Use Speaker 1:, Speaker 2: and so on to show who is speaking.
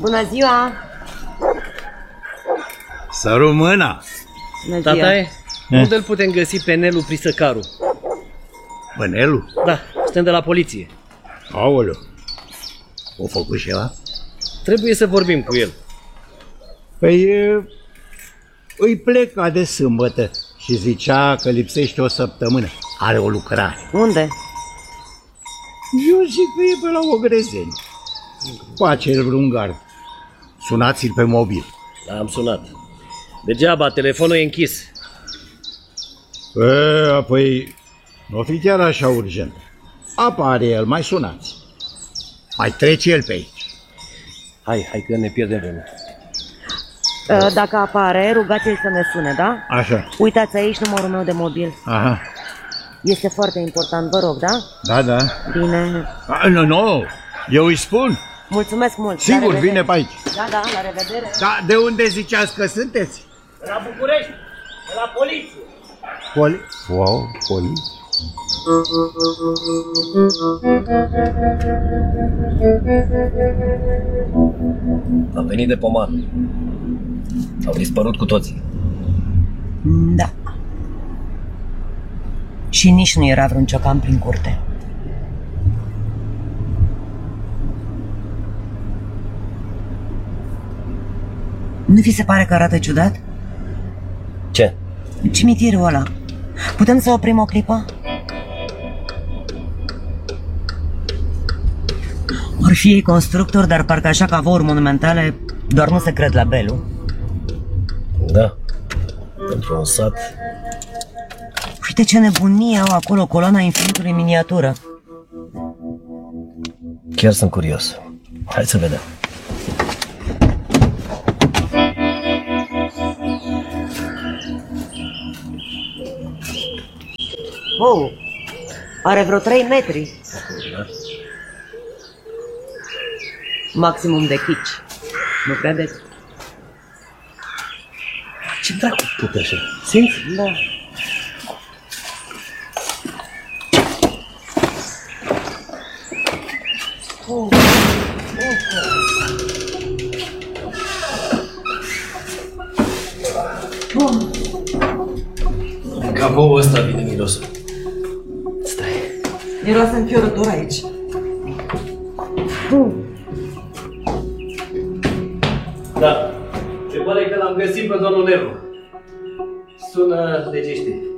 Speaker 1: Bună ziua!
Speaker 2: Să rămână!
Speaker 3: Tataie, unde îl putem găsi pe Nelu Prisăcaru?
Speaker 2: Pe Nelu?
Speaker 3: Da, suntem de la poliție.
Speaker 2: Aoleu! O făcut ceva?
Speaker 3: Trebuie să vorbim cu el.
Speaker 2: Păi îi pleca de sâmbătă și zicea că lipsește o săptămână. Are o lucrare.
Speaker 1: Unde?
Speaker 2: Eu zic că e pe la Ogrezeni. Face vreun gard. Sunați-l pe mobil.
Speaker 3: Am sunat. Degeaba, telefonul e închis.
Speaker 2: Apoi nu fi chiar așa urgent. Apare el, mai sunați. Mai trece el pe aici.
Speaker 3: Hai că ne pierdem vreme.
Speaker 1: Dacă apare, rugați-l să ne sune, da?
Speaker 2: Așa.
Speaker 1: Uitați aici numărul meu de mobil.
Speaker 2: Aha.
Speaker 1: Este foarte important, vă rog, da?
Speaker 2: Da.
Speaker 1: Bine.
Speaker 2: Nu, eu îi spun.
Speaker 1: Mulțumesc mult.
Speaker 2: Sigur, vine pe aici.
Speaker 1: Da, la revedere.
Speaker 2: Da, de unde ziceați că sunteți?
Speaker 3: De la București, de la poliție.
Speaker 2: Poliție?
Speaker 3: Am venit de pomană. Au dispărut cu toții.
Speaker 1: Da. Și nici nu era vreun ciocan prin curte. Nu vi se pare că arată ciudat?
Speaker 3: Ce?
Speaker 1: Cimitirul ăla. Putem să oprim o clipă? Or fi ei constructori, dar parcă așa cavouri monumentale doar nu se cred la Belu.
Speaker 3: Da. Pentru un sat.
Speaker 1: Uite ce nebunie au acolo, coloana infinitului în miniatură.
Speaker 3: Chiar sunt curios. Hai să vedem.
Speaker 1: Oh, are vreo 3 metri. Maximum de chici. Nu credeți?
Speaker 3: Ce dracu pute așa? Simți?
Speaker 1: Da.
Speaker 3: Cavoul ăsta vine mirosul. Stai.
Speaker 1: Miroase înfiorător aici.
Speaker 3: Da. Se pare că l-am găsit pe domnul Nelu. Sună legiște.